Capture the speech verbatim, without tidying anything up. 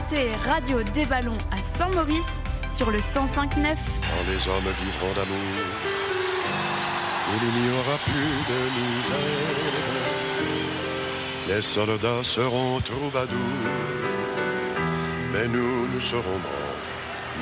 écoutez Radio des Ballons à Saint-Maurice sur le cent cinq neuf. Quand les hommes vivront d'amour, il n'y aura plus de misère. Les soldats seront troubadours, mais nous, nous serons morts.